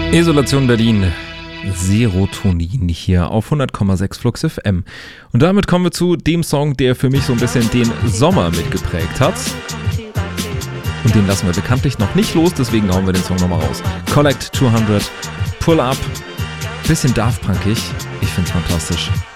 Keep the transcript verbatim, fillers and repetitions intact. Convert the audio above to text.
Isolation Berlin, Serotonin hier auf hundert Komma sechs Flux F M. Und damit kommen wir zu dem Song, der für mich so ein bisschen den Sommer mitgeprägt hat. Und den lassen wir bekanntlich noch nicht los, deswegen hauen wir den Song nochmal raus. Collect zweihundert, Pull Up, bisschen Daft Punkig, ich find's fantastisch.